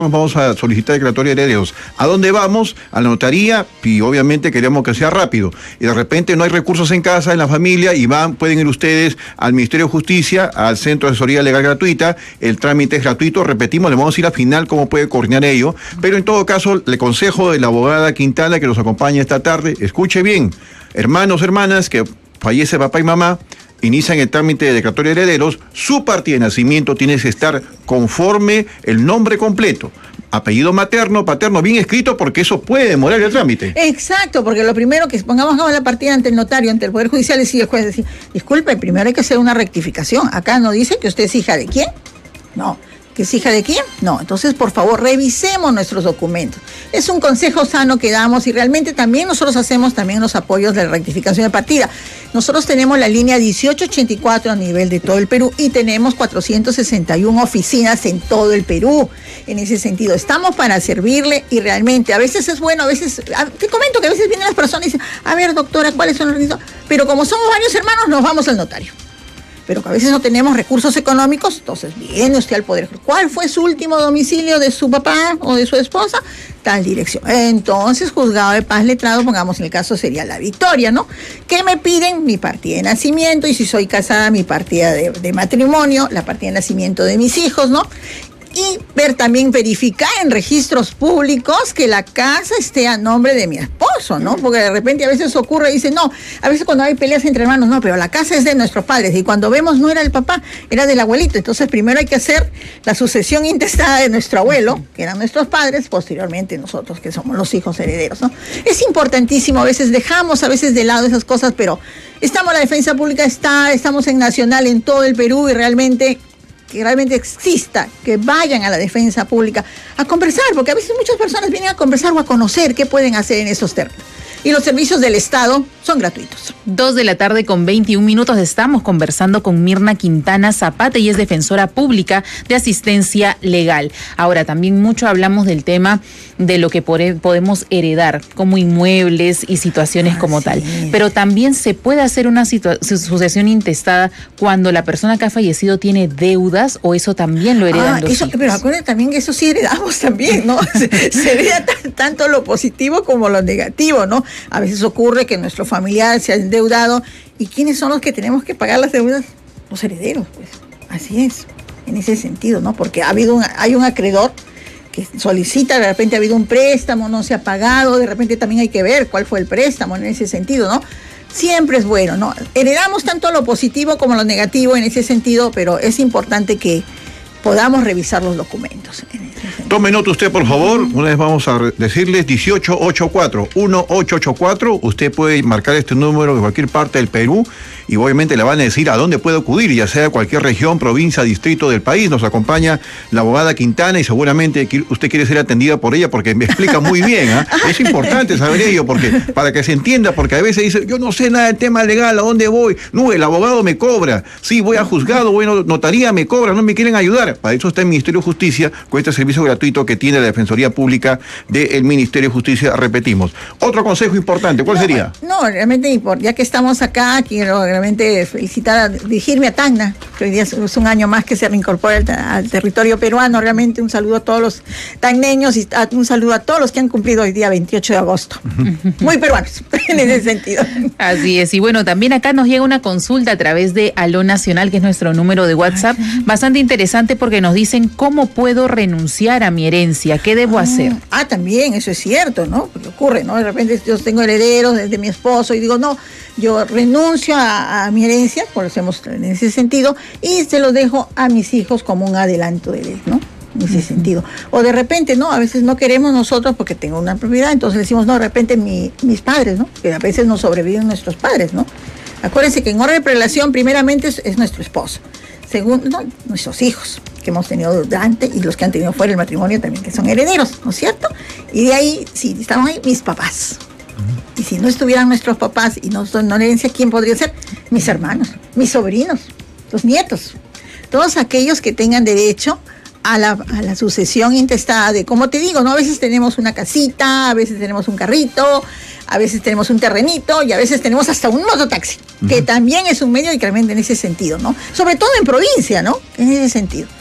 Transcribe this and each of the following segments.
vamos a solicitar declaratoria de herederos. ¿A dónde vamos? A la notaría, y obviamente queremos que sea rápido. Y de repente no hay recursos en casa, en la familia, y pueden ir ustedes al Ministerio de Justicia, al Centro de Asesoría Legal Gratuita. El trámite es gratuito, repetimos, le vamos a ir al final cómo puede coordinar ello. Pero en todo caso, le consejo de la abogada Quintana que nos acompaña esta tarde, escuche bien, hermanos, hermanas, que fallece papá y mamá, inician el trámite de declaratoria de herederos, su partida de nacimiento tiene que estar conforme el nombre completo, apellido materno, paterno, bien escrito, porque eso puede demorar el trámite. Exacto, porque lo primero que pongamos la partida ante el notario, ante el Poder Judicial, y el juez decir, disculpe, primero hay que hacer una rectificación. Acá no dice que usted es hija de quién. No. ¿Que es hija de quién? No. Entonces, por favor, revisemos nuestros documentos. Es un consejo sano que damos y realmente también nosotros hacemos también los apoyos de la rectificación de partida. Nosotros tenemos la línea 1884 a nivel de todo el Perú y tenemos 461 oficinas en todo el Perú. En ese sentido, estamos para servirle y realmente a veces es bueno, a veces, te comento que a veces vienen las personas y dicen, a ver, doctora, ¿cuáles son los requisitos? Pero como somos varios hermanos, nos vamos al notario. Pero que a veces no tenemos recursos económicos, entonces viene usted al Poder. ¿Cuál fue su último domicilio de su papá o de su esposa? Tal dirección. Entonces, juzgado de paz letrado, pongamos en el caso, sería La Victoria, ¿no? ¿Qué me piden? Mi partida de nacimiento, y si soy casada, mi partida de matrimonio, la partida de nacimiento de mis hijos, ¿no? Y verificar en registros públicos que la casa esté a nombre de mi esposo, ¿no? Porque de repente a veces ocurre y dicen, no, a veces cuando hay peleas entre hermanos, no, pero la casa es de nuestros padres, y cuando vemos no era el papá, era del abuelito. Entonces primero hay que hacer la sucesión intestada de nuestro abuelo, que eran nuestros padres, posteriormente nosotros, que somos los hijos herederos, ¿no? Es importantísimo, a veces dejamos de lado esas cosas, pero la defensa pública estamos en Nacional en todo el Perú, y que realmente exista, que vayan a la defensa pública a conversar, porque a veces muchas personas vienen a conversar o a conocer qué pueden hacer en esos términos. Y los servicios del Estado son gratuitos. 2:21 p.m. Estamos conversando con Mirna Quintana Zapata, y es defensora pública de asistencia legal. Ahora, también mucho hablamos del tema de lo que podemos heredar como inmuebles y situaciones como tal. Pero también se puede hacer una sucesión intestada cuando la persona que ha fallecido tiene deudas, o eso también lo heredan los hijos. Pero acuérdense también que eso sí heredamos también, ¿no? Se hereda tanto lo positivo como lo negativo, ¿no? A veces ocurre que nuestro familiar se ha endeudado, ¿y quiénes son los que tenemos que pagar las deudas? Los herederos, pues. Así es, en ese sentido, ¿no? Porque hay un acreedor que solicita, de repente ha habido un préstamo, no se ha pagado, de repente también hay que ver cuál fue el préstamo en ese sentido, ¿no? Siempre es bueno, ¿no? Heredamos tanto lo positivo como lo negativo en ese sentido, pero es importante que podamos revisar los documentos. Tome nota usted, por favor. Una vez vamos a decirles 1884. Usted puede marcar este número de cualquier parte del Perú y obviamente le van a decir a dónde puede acudir, ya sea cualquier región, provincia, distrito del país. Nos acompaña la abogada Quintana y seguramente usted quiere ser atendida por ella porque me explica muy bien. Es importante saber ello para que se entienda, porque a veces dice, yo no sé nada del tema legal, ¿a dónde voy? No, el abogado me cobra. Sí, voy a juzgado, voy a notaría, me cobra, no me quieren ayudar. Para eso está el Ministerio de Justicia con este servicio gratuito que tiene la Defensoría Pública del Ministerio de Justicia. Repetimos. Otro consejo importante, ¿cuál sería? No, realmente, ya que estamos acá, quiero realmente dirigirme a Tacna, que hoy día es un año más que se reincorpora al territorio peruano. Realmente un saludo a todos los tacneños y un saludo a todos los que han cumplido hoy día 28 de agosto. Muy peruanos, en ese sentido. Así es. Y bueno, también acá nos llega una consulta a través de Aló Nacional, que es nuestro número de WhatsApp, bastante interesante, porque nos dicen, ¿cómo puedo renunciar a mi herencia? ¿Qué debo hacer? También, eso es cierto, ¿no? Porque ocurre, ¿no? De repente yo tengo herederos de mi esposo y digo, no, yo renuncio a mi herencia, por eso hacemos en ese sentido, y se lo dejo a mis hijos como un adelanto de él, ¿no? En ese sentido. O de repente, ¿no? A veces no queremos nosotros porque tengo una propiedad, entonces decimos, no, de repente mis padres, ¿no? Que a veces nos sobreviven nuestros padres, ¿no? Acuérdense que en orden de prelación, primeramente es nuestro esposo. Segundo, ¿no? Nuestros hijos que hemos tenido durante, y los que han tenido fuera del matrimonio también, que son herederos, ¿no es cierto? Y de ahí, si estamos ahí, mis papás. Y si no estuvieran nuestros papás y no son herencia, ¿quién podría ser? Mis hermanos, mis sobrinos, los nietos. Todos aquellos que tengan derecho a la sucesión intestada de, como te digo, ¿no? A veces tenemos una casita, a veces tenemos un carrito, a veces tenemos un terrenito y a veces tenemos hasta un mototaxi, que también es un medio y realmente en ese sentido, ¿no? Sobre todo en provincia, ¿no? En ese sentido.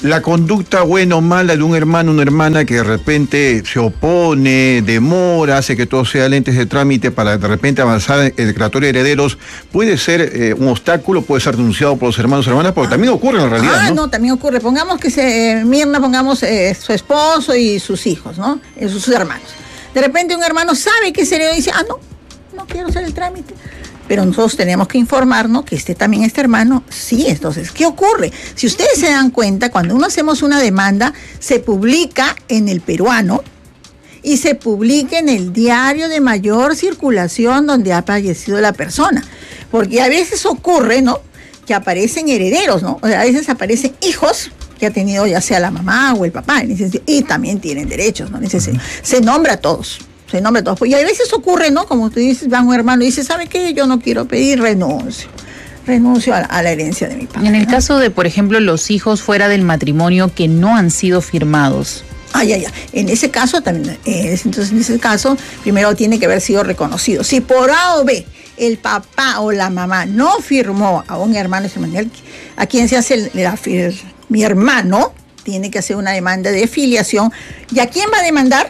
La conducta buena o mala de un hermano o una hermana que de repente se opone, demora, hace que todo sea lentes de trámite para de repente avanzar en el declaratorio de herederos, puede ser un obstáculo, puede ser denunciado por los hermanos o hermanas, porque también ocurre en la realidad, ¿no? También ocurre. Pongamos que Mirna, su esposo y sus hijos, ¿no? Sus hermanos. De repente un hermano sabe que es heredero y dice, no quiero hacer el trámite. Pero nosotros tenemos que informarnos que también este hermano, sí. Entonces, ¿qué ocurre? Si ustedes se dan cuenta, cuando uno hacemos una demanda, se publica en el peruano y se publica en el diario de mayor circulación donde ha fallecido la persona. Porque a veces ocurre, ¿no?, que aparecen herederos, ¿no? O sea, a veces aparecen hijos que ha tenido ya sea la mamá o el papá, en ese sentido, y también tienen derechos, ¿no? En ese sentido. Se nombra a todos. Y a veces ocurre, ¿no? Como tú dices, va un hermano y dice, ¿sabe qué? Yo no quiero pedir, renuncio a la herencia de mi padre. En el caso de, por ejemplo, los hijos fuera del matrimonio que no han sido firmados. En ese caso también, entonces en ese caso, primero tiene que haber sido reconocido. Si por A o B el papá o la mamá no firmó a un hermano, a quien se hace mi hermano, tiene que hacer una demanda de filiación. ¿Y a quién va a demandar?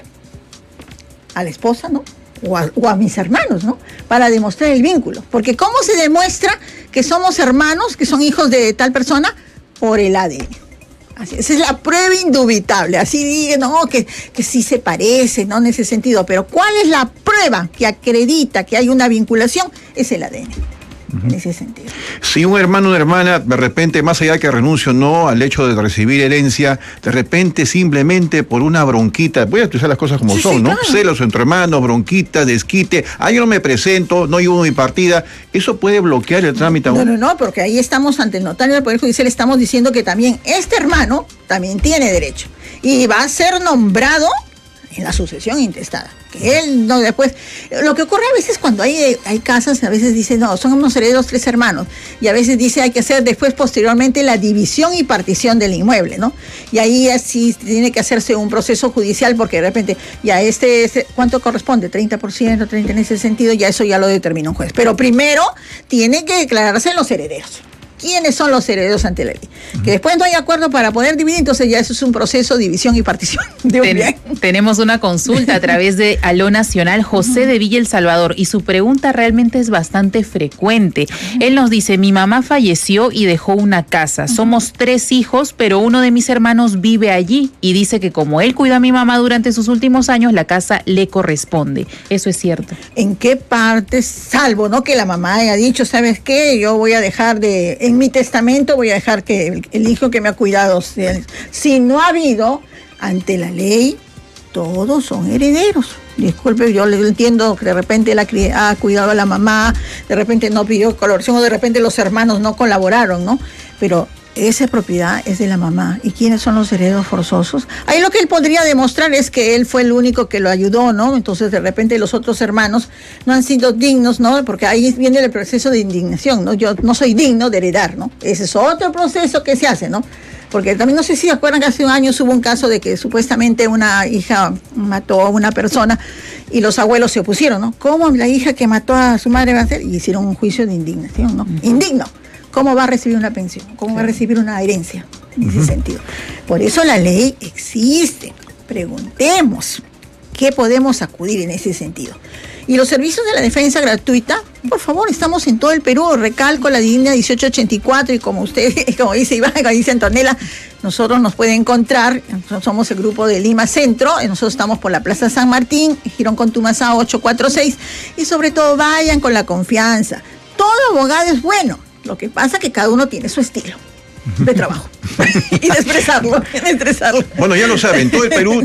A la esposa, ¿no? O a mis hermanos, ¿no? Para demostrar el vínculo. Porque ¿cómo se demuestra que somos hermanos, que son hijos de tal persona? Por el ADN. Así, esa es la prueba indubitable. Así digan, no, que sí se parece, ¿no? En ese sentido. Pero ¿cuál es la prueba que acredita que hay una vinculación? Es el ADN. En ese sentido. Si un hermano o una hermana, de repente, más allá que renuncie o no al hecho de recibir herencia, de repente simplemente por una bronquita, voy a utilizar las cosas como son, ¿no? Claro. Celos entre hermanos, bronquita, desquite, yo no me presento, no llevo mi partida, ¿eso puede bloquear el trámite aún? No, porque ahí estamos ante el notario del Poder Judicial, estamos diciendo que también este hermano también tiene derecho y va a ser nombrado en la sucesión intestada. Que él no después. Lo que ocurre a veces cuando hay casas, a veces dicen, no, son unos herederos 3 hermanos. Y a veces dice hay que hacer después, posteriormente, la división y partición del inmueble, ¿no? Y ahí sí tiene que hacerse un proceso judicial porque de repente, ya ¿cuánto corresponde? 30%, 30% en ese sentido, ya eso ya lo determina un juez. Pero primero tiene que declararse los herederos. ¿Quiénes son los herederos ante la ley? Que después no hay acuerdo para poder dividir, entonces ya eso es un proceso de división y partición. Tenemos una consulta a través de Aló Nacional, José de Villa El Salvador, y su pregunta realmente es bastante frecuente. Él nos dice, mi mamá falleció y dejó una casa. Somos 3 hijos, pero uno de mis hermanos vive allí y dice que como él cuidó a mi mamá durante sus últimos años, la casa le corresponde. ¿Eso es cierto? ¿En qué parte? Salvo, ¿no?, que la mamá haya dicho, ¿sabes qué? Yo voy a dejar en mi testamento voy a dejar que el hijo que me ha cuidado sea. Si no ha habido, ante la ley, todos son herederos. Disculpe, yo le entiendo que de repente él ha cuidado a la mamá, de repente no pidió colaboración o de repente los hermanos no colaboraron, ¿no? Pero esa propiedad es de la mamá. ¿Y quiénes son los herederos forzosos? Ahí lo que él podría demostrar es que él fue el único que lo ayudó, ¿no? Entonces, de repente, los otros hermanos no han sido dignos, ¿no? Porque ahí viene el proceso de indignación, ¿no? Yo no soy digno de heredar, ¿no? Ese es otro proceso que se hace, ¿no? Porque también no sé si se acuerdan que hace un año hubo un caso de que supuestamente una hija mató a una persona y los abuelos se opusieron, ¿no? ¿Cómo la hija que mató a su madre va a hacer? Y hicieron un juicio de indignación, ¿no? Indigno. ¿Cómo va a recibir una pensión? ¿Cómo va a recibir una herencia? En ese sentido. Por eso la ley existe. Preguntemos qué podemos acudir en ese sentido. Y los servicios de la defensa gratuita, por favor, estamos en todo el Perú. Recalco la línea 1884 y como dice Iván, como dice Antonella, nosotros nos pueden encontrar, somos el grupo de Lima Centro, nosotros estamos por la Plaza San Martín, Girón Contumazao 846 y sobre todo vayan con la confianza. Todo abogado es bueno. Lo que pasa es que cada uno tiene su estilo de trabajo y de expresarlo. Bueno, ya lo saben, todo el Perú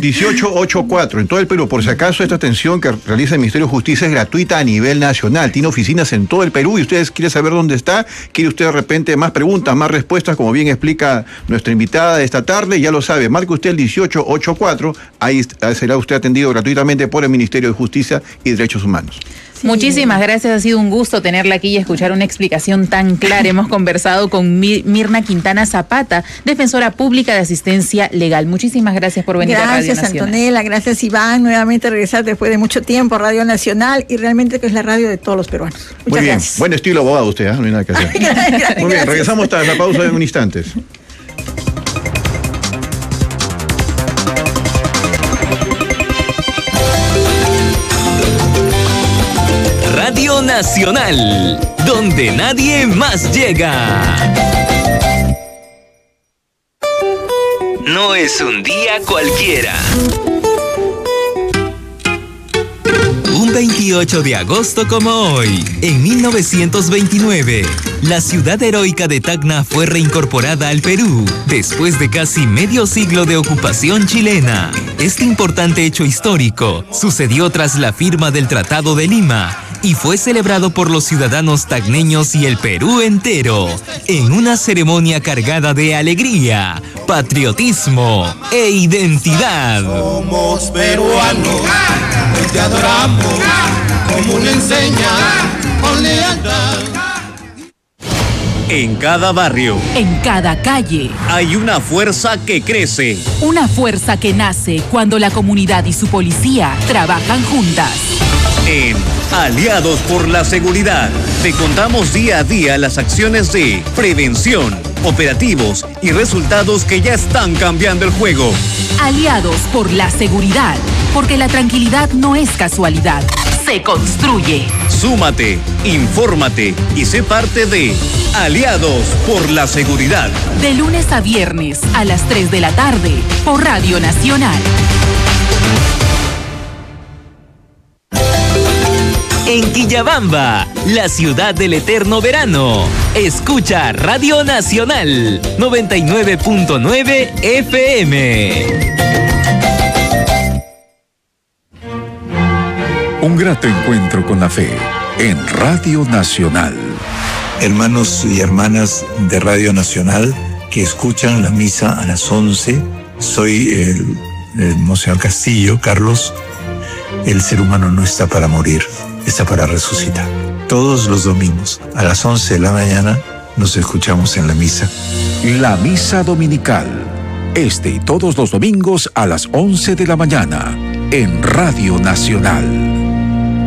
1884, en todo el Perú, por si acaso esta atención que realiza el Ministerio de Justicia es gratuita a nivel nacional, tiene oficinas en todo el Perú y ustedes quieren saber dónde está, quiere usted de repente más preguntas, más respuestas, como bien explica nuestra invitada de esta tarde, ya lo sabe, marque usted el 1884, ahí será usted atendido gratuitamente por el Ministerio de Justicia y Derechos Humanos. Sí. Muchísimas gracias, ha sido un gusto tenerla aquí y escuchar una explicación tan clara. Hemos conversado con Mirna Quintana Zapata, defensora pública de asistencia legal. Muchísimas gracias por venir a Radio Nacional. Gracias, Antonella, gracias, Iván, nuevamente regresar después de mucho tiempo a Radio Nacional y realmente que es la radio de todos los peruanos. Muchas gracias. Buen estilo abogado usted, no hay nada que hacer. Muy bien, regresamos tras la pausa en un instante. Nacional, donde nadie más llega. No es un día cualquiera. Un 28 de agosto como hoy, en 1929, la ciudad heroica de Tacna fue reincorporada al Perú, después de casi medio siglo de ocupación chilena. Este importante hecho histórico sucedió tras la firma del Tratado de Lima y fue celebrado por los ciudadanos tacneños y el Perú entero, en una ceremonia cargada de alegría, patriotismo e identidad. Somos peruanos, te adoramos, como le enseña, con lealtad. En cada barrio, en cada calle, hay una fuerza que crece. Una fuerza que nace cuando la comunidad y su policía trabajan juntas. En Aliados por la Seguridad, te contamos día a día las acciones de prevención, operativos y resultados que ya están cambiando el juego. Aliados por la Seguridad, porque la tranquilidad no es casualidad, se construye. Súmate, infórmate y sé parte de Aliados por la Seguridad. De lunes a viernes a las 3 de la tarde por Radio Nacional. En Quillabamba, la ciudad del eterno verano. Escucha Radio Nacional 99.9 FM. Un grato encuentro con la fe en Radio Nacional. Hermanos y hermanas de Radio Nacional que escuchan la misa a las 11, soy el Monseñor Castillo, Carlos. El ser humano no está para morir, está para resucitar. Todos los domingos a las 11 de la mañana nos escuchamos en la misa. La misa dominical, y todos los domingos a las 11 de la mañana en Radio Nacional.